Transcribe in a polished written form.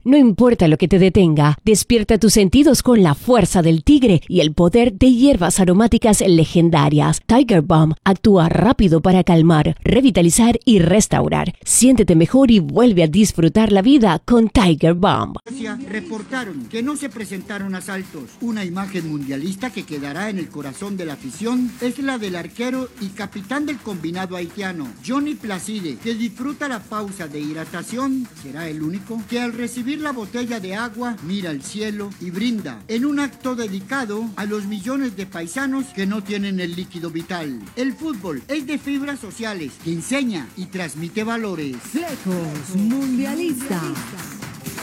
No importa lo que te detenga, despierta tus sentidos con la fuerza del tigre y el poder de hierbas aromáticas legendarias. Tiger Balm actúa rápido para calmar, revitalizar y restaurar. Siéntete mejor y vuelve a disfrutar la vida con Tiger Balm. Reportaron que no se presentaron asaltos. Una imagen mundialista que quedará en el corazón de la afición es la del arquero y capitán del combinado haitiano, Johnny Placide, que disfruta la pausa de hidratación. Será el único que al recibir la botella de agua mira al cielo y brinda en un acto dedicado a los millones de paisanos que no tienen el líquido vital. El fútbol es de fibras sociales que enseña y transmite valores. Flecos Mundialista.